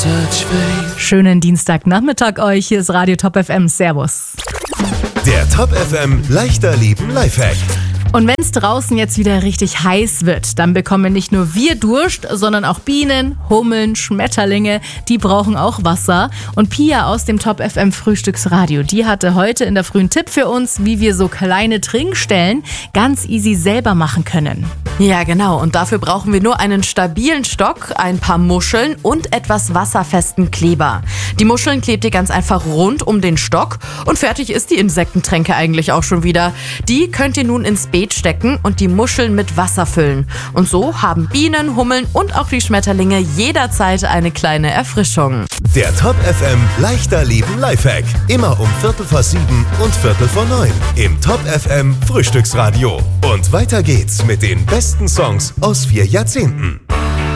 Schönen Dienstagnachmittag euch, hier ist Radio Top FM, Servus. Der Top FM leichter Leben Lifehack. Und wenn es draußen jetzt wieder richtig heiß wird, dann bekommen nicht nur wir Durst, sondern auch Bienen, Hummeln, Schmetterlinge, die brauchen auch Wasser. Und Pia aus dem Top FM Frühstücksradio, die hatte heute in der frühen Tipp für uns, wie wir so kleine Trinkstellen ganz easy selber machen können. Ja, genau. Und dafür brauchen wir nur einen stabilen Stock, ein paar Muscheln und etwas wasserfesten Kleber. Die Muscheln klebt ihr ganz einfach rund um den Stock und fertig ist die Insektentränke eigentlich auch schon wieder. Die könnt ihr nun ins Beet stecken und die Muscheln mit Wasser füllen. Und so haben Bienen, Hummeln und auch die Schmetterlinge jederzeit eine kleine Erfrischung. Der Top FM leichter Leben Lifehack. Immer um 7:15 und 8:45 im Top FM Frühstücksradio. Und weiter geht's mit den besten Songs aus 4 Jahrzehnten.